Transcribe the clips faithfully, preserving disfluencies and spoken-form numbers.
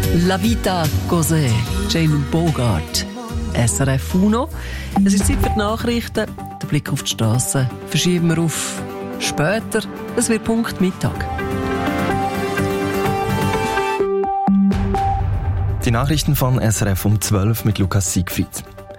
La Vita Cos'è, Jane Bogart. S R F Uno. Es ist Zeit für die Nachrichten. Der Blick auf die Strasse verschieben wir auf später. Es wird Punkt Mittag. Die Nachrichten von S R F um zwölf mit Lukas Siegfried.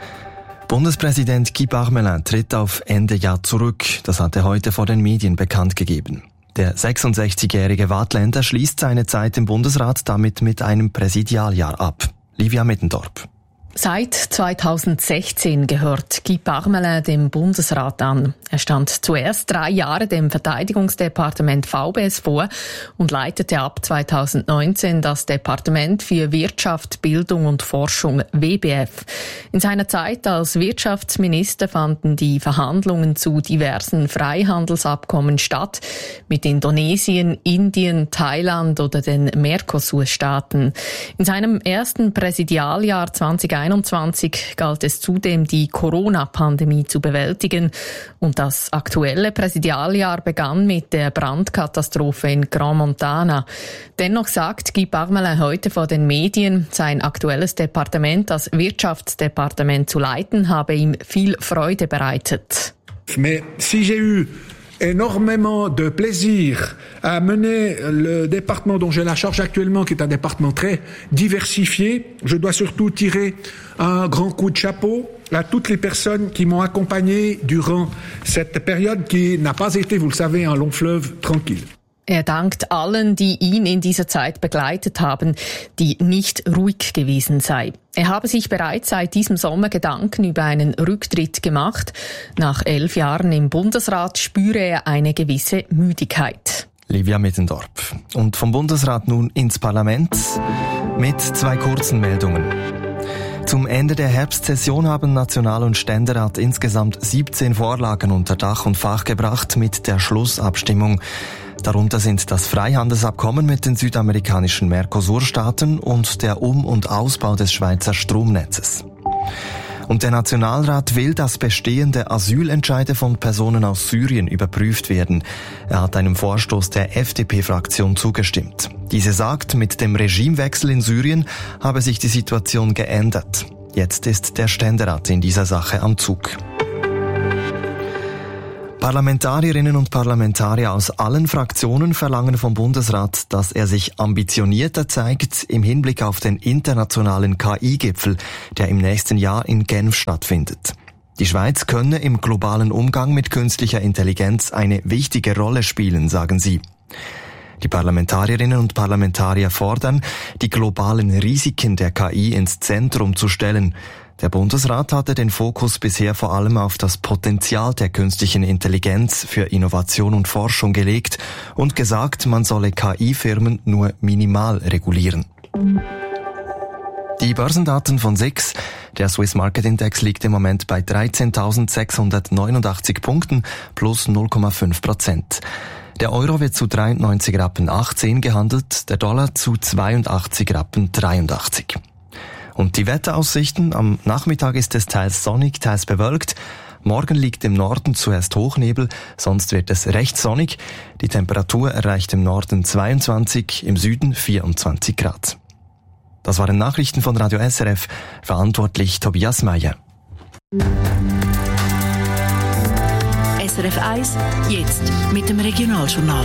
Bundespräsident Guy Parmelin tritt auf Ende Jahr zurück. Das hat er heute vor den Medien bekannt gegeben. Der sechsundsechzigjährige Waadtländer schließt seine Zeit im Bundesrat damit mit einem Präsidialjahr ab. Livia Mittendorp. Seit zweitausendsechzehn gehört Guy Parmelin dem Bundesrat an. Er stand zuerst drei Jahre dem Verteidigungsdepartement V B S vor und leitete ab zweitausendneunzehn das Departement für Wirtschaft, Bildung und Forschung W B F. In seiner Zeit als Wirtschaftsminister fanden die Verhandlungen zu diversen Freihandelsabkommen statt, mit Indonesien, Indien, Thailand oder den Mercosur-Staaten. In seinem ersten Präsidialjahr zweitausendeinundzwanzig galt es zudem, die Corona-Pandemie zu bewältigen. Und das aktuelle Präsidialjahr begann mit der Brandkatastrophe in Grand Montana. Dennoch sagt Guy Parmelin heute vor den Medien, sein aktuelles Departement, das Wirtschaftsdepartement zu leiten, habe ihm viel Freude bereitet. Mais si j'ai eu énormément de plaisir à mener le département dont j'ai la charge actuellement, qui est un département très diversifié. Je dois surtout tirer un grand coup de chapeau à toutes les personnes qui m'ont accompagné durant cette période qui n'a pas été, vous le savez, un long fleuve tranquille. Er dankt allen, die ihn in dieser Zeit begleitet haben, die nicht ruhig gewesen sei. Er habe sich bereits seit diesem Sommer Gedanken über einen Rücktritt gemacht. Nach elf Jahren im Bundesrat spüre er eine gewisse Müdigkeit. Livia Mittendorp. Und vom Bundesrat nun ins Parlament mit zwei kurzen Meldungen. Zum Ende der Herbstsession haben National- und Ständerat insgesamt siebzehn Vorlagen unter Dach und Fach gebracht mit der Schlussabstimmung. Darunter sind das Freihandelsabkommen mit den südamerikanischen Mercosur-Staaten und der Um- und Ausbau des Schweizer Stromnetzes. Und der Nationalrat will, dass bestehende Asylentscheide von Personen aus Syrien überprüft werden. Er hat einem Vorstoß der F D P-Fraktion zugestimmt. Diese sagt, mit dem Regimewechsel in Syrien habe sich die Situation geändert. Jetzt ist der Ständerat in dieser Sache am Zug. Parlamentarierinnen und Parlamentarier aus allen Fraktionen verlangen vom Bundesrat, dass er sich ambitionierter zeigt im Hinblick auf den internationalen K I-Gipfel, der im nächsten Jahr in Genf stattfindet. Die Schweiz könne im globalen Umgang mit künstlicher Intelligenz eine wichtige Rolle spielen, sagen sie. Die Parlamentarierinnen und Parlamentarier fordern, die globalen Risiken der K I ins Zentrum zu stellen. Der Bundesrat hatte den Fokus bisher vor allem auf das Potenzial der künstlichen Intelligenz für Innovation und Forschung gelegt und gesagt, man solle K I-Firmen nur minimal regulieren. Die Börsendaten von S I X. Der Swiss Market Index liegt im Moment bei dreizehntausendsechshundertneunundachtzig Punkten plus null Komma fünf Prozent. Der Euro wird zu dreiundneunzig Rappen achtzehn gehandelt, der Dollar zu zweiundachtzig Rappen dreiundachtzig. Und die Wetteraussichten: am Nachmittag ist es teils sonnig, teils bewölkt. Morgen liegt im Norden zuerst Hochnebel, sonst wird es recht sonnig. Die Temperatur erreicht im Norden zweiundzwanzig, im Süden vierundzwanzig Grad. Das waren Nachrichten von Radio S R F, verantwortlich Tobias Meyer. S R F eins, jetzt mit dem Regionaljournal.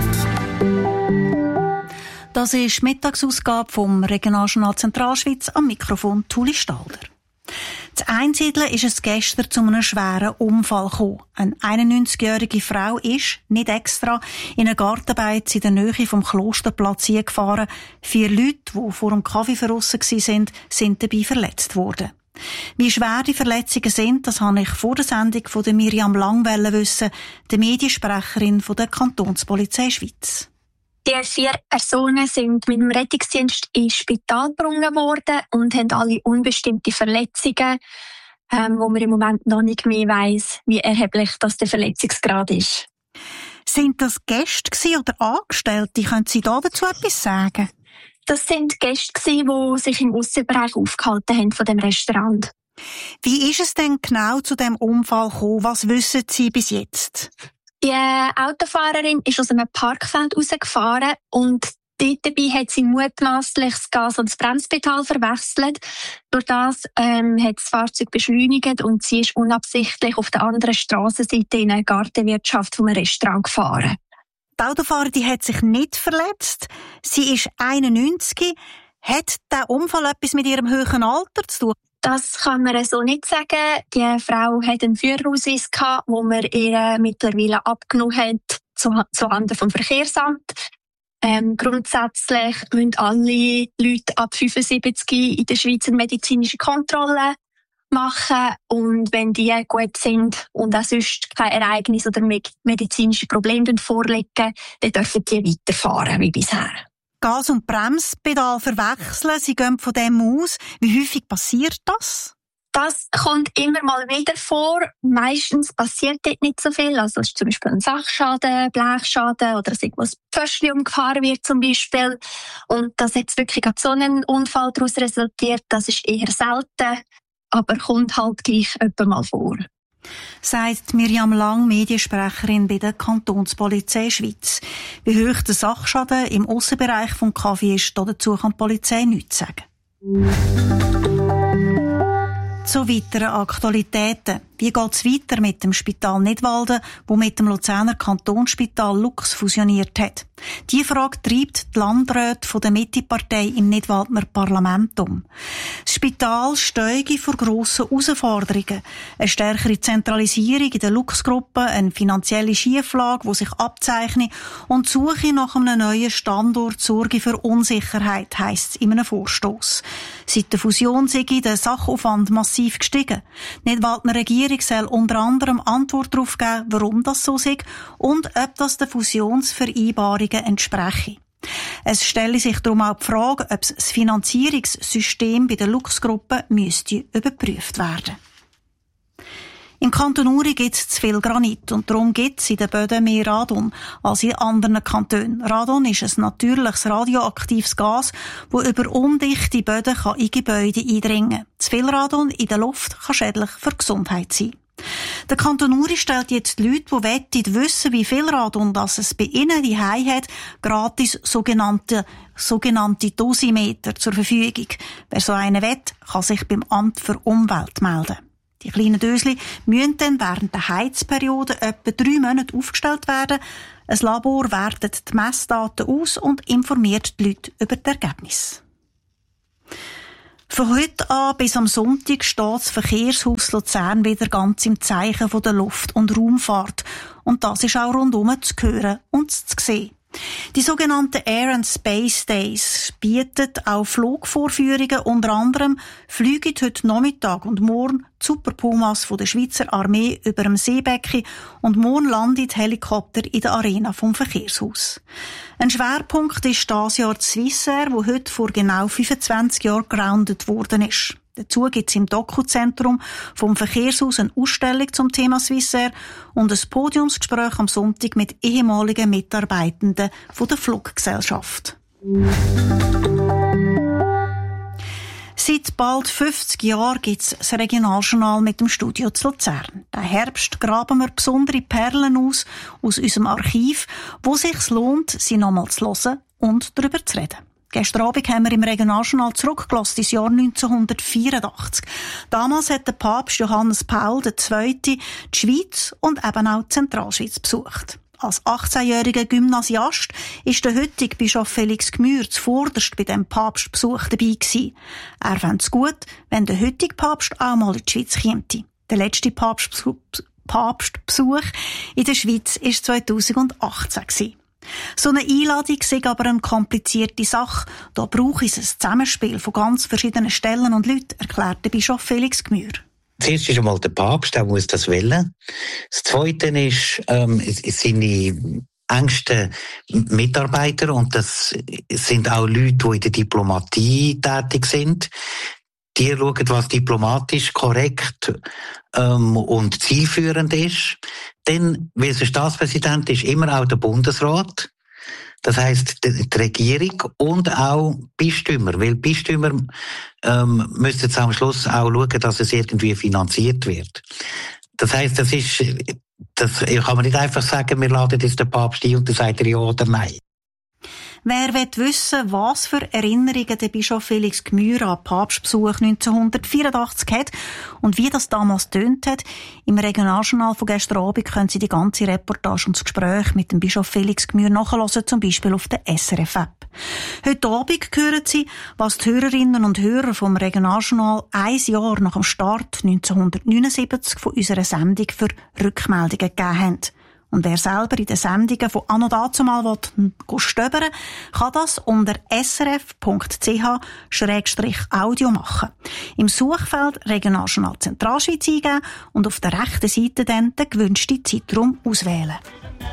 Das ist die Mittagsausgabe vom Regionaljournal Zentralschweiz, am Mikrofon Tuli Stalder. In Einsiedeln ist es gestern zu einem schweren Unfall gekommen. Eine einundneunzigjährige Frau ist, nicht extra, in einen Gartenbeiz in der Nähe vom Klosterplatz eingefahren. Vier Leute, die vor dem Kaffee verrissen waren, sind dabei verletzt worden. Wie schwer die Verletzungen sind, das habe ich vor der Sendung von der Miriam Lang wissen, der Mediensprecherin von der Kantonspolizei Schweiz. Die vier Personen sind mit dem Rettungsdienst ins Spital gebracht worden und haben alle unbestimmte Verletzungen, ähm, wo man im Moment noch nicht mehr weiss, wie erheblich das der Verletzungsgrad ist. Sind das Gäste oder Angestellte? Können Sie dazu etwas sagen? Das sind Gäste, die sich im Aussenbereich aufgehalten haben von dem Restaurant. Wie ist es denn genau zu dem Unfall gekommen? Was wissen Sie bis jetzt? Die Autofahrerin ist aus einem Parkfeld rausgefahren und Dort dabei hat sie mutmaßlich das Gas- und das Bremspedal verwechselt. Durch das ähm, hat das Fahrzeug beschleunigt und sie ist unabsichtlich auf der anderen Strassenseite in eine Gartenwirtschaft vom Restaurant gefahren. Die Autofahrerin hat sich nicht verletzt. Sie ist einundneunzig. Hat der Unfall etwas mit ihrem hohen Alter zu tun? Das kann man so nicht sagen. Die Frau hat einen Führerausweis gehabt, wo man ihr mittlerweile abgenommen hat zu, zuhanden vom Verkehrsamt. Ähm, grundsätzlich müssen alle Leute ab fünfundsiebzig in der Schweiz eine medizinische Kontrolle machen. Und wenn die gut sind und auch sonst kein Ereignis oder medizinische Probleme vorliegen, dann dürfen die weiterfahren wie bisher. Gas- und Bremspedal verwechseln, sie gehen von dem aus. Wie häufig passiert das? Das kommt immer mal wieder vor. Meistens passiert dort nicht so viel. Also es ist zum Beispiel ein Sachschaden, Blechschaden oder dass irgendwas Pföschli umgefahren wird zum Beispiel. Und dass jetzt wirklich so ein Unfall daraus resultiert, das ist eher selten, aber kommt halt gleich etwa mal vor. Sagt Mirjam Lang, Mediensprecherin bei der Kantonspolizei Schweiz. Wie hoch der Sachschaden im Aussenbereich vom Kaffee ist, dazu kann die Polizei nichts sagen. Zu weiteren Aktualitäten. Wie geht es weiter mit dem Spital Nidwalden, wo mit dem Luzerner Kantonsspital Lux fusioniert hat? Diese Frage treibt die Landräte der Mitte-Partei im Nidwaldner Parlament um. Das Spital steige vor grossen Herausforderungen. Eine stärkere Zentralisierung in der Lux-Gruppe, eine finanzielle Schieflage, die sich abzeichnet, und die Suche nach einem neuen Standort sorge für Unsicherheit, heisst es in einem Vorstoss. Seit der Fusion sei der Sachaufwand massiv gestiegen. Die Nidwaldner Regierung soll unter anderem Antwort darauf geben, warum das so sei und ob das den Fusionsvereinbarungen entspreche. Es stelle sich darum auch die Frage, ob das Finanzierungssystem bei der Lux-Gruppe müsste überprüft werden. Im Kanton Uri gibt es zu viel Granit und darum gibt es in den Böden mehr Radon als in anderen Kantonen. Radon ist ein natürliches radioaktives Gas, das über undichte Böden in Gebäude eindringen kann. Zu viel Radon in der Luft kann schädlich für die Gesundheit sein. Der Kanton Uri stellt jetzt die Leute, die wissen, wie viel Radon das es bei ihnen die Hause hat, gratis sogenannte, sogenannte Dosimeter zur Verfügung. Wer so einen will, kann sich beim Amt für Umwelt melden. Die kleinen Dösli müssen dann während der Heizperiode etwa drei Monate aufgestellt werden. Ein Labor wertet die Messdaten aus und informiert die Leute über die Ergebnisse. Von heute an bis am Sonntag steht das Verkehrshaus Luzern wieder ganz im Zeichen der Luft- und Raumfahrt. Und das ist auch rundum zu hören und zu sehen. Die sogenannten Air and Space Days bieten auch Flugvorführungen. Unter anderem fliegen heute Nachmittag und morgen die Super Pumas von der Schweizer Armee über dem Seebecken und morgen landet Helikopter in der Arena vom Verkehrshaus. Ein Schwerpunkt ist dieses Jahr die Swissair, wo heute vor genau fünfundzwanzig Jahren gegroundet worden ist. Dazu gibt es im Dokuzentrum vom Verkehrshaus eine Ausstellung zum Thema Swissair und ein Podiumsgespräch am Sonntag mit ehemaligen Mitarbeitenden von der Fluggesellschaft. Seit bald fünfzig Jahren gibt es das Regionaljournal mit dem Studio zu Luzern. Den Herbst graben wir besondere Perlen aus, aus unserem Archiv, wo es sich lohnt, sie nochmal zu hören und darüber zu reden. Gestern Abend haben wir im Regionaljournal zurückgelassen ins Jahr neunzehnhundertvierundachtzig. Damals hat der Papst Johannes Paul der Zweite die Schweiz und eben auch die Zentralschweiz besucht. Als achtzehnjähriger Gymnasiast ist der heutige Bischof Felix Gmür zuvorderst bei dem Papstbesuch dabei gewesen. Er fände es gut, wenn der heutige Papst auch mal in die Schweiz käme. Der letzte Papstbesuch, Papstbesuch in der Schweiz war zweitausendachtzehn gewesen. So eine Einladung sei aber eine komplizierte Sache. Da brauche es ein Zusammenspiel von ganz verschiedenen Stellen und Leuten, erklärt der Bischof Felix Gmür. Zuerst ist einmal der Papst, der muss das wollen. Das Zweite ist ähm, seine engsten Mitarbeiter, und das sind auch Leute, die in der Diplomatie tätig sind. Die schauen, was diplomatisch korrekt ähm, und zielführend ist. Dann, weil der Staatspräsident ist immer auch der Bundesrat. Das heisst, die Regierung und auch Bistümer. Weil Bistümer ähm, müssen jetzt am Schluss auch schauen, dass es irgendwie finanziert wird. Das heisst, das ist, das kann man nicht einfach sagen, wir laden jetzt den Papst ein und dann sagt er ja oder nein. Wer will wissen, was für Erinnerungen der Bischof Felix Gmür an Papstbesuch neunzehnhundertvierundachtzig hat und wie das damals tönt hat, im Regionaljournal von gestern Abend können Sie die ganze Reportage und das Gespräch mit dem Bischof Felix Gmür nachhören, zum Beispiel auf der S R F-App. Heute Abend hören Sie, was die Hörerinnen und Hörer vom Regionaljournal ein Jahr nach dem Start neunzehnhundertneunundsiebzig von unserer Sendung für Rückmeldungen gegeben haben. Und wer selber in den Sendungen von anno dazumal stöbern will, kann das unter s r f punkt c h schrägstrich audio machen. Im Suchfeld Regionaljournal Zentralschweiz eingeben und auf der rechten Seite dann den gewünschten Zeitraum auswählen.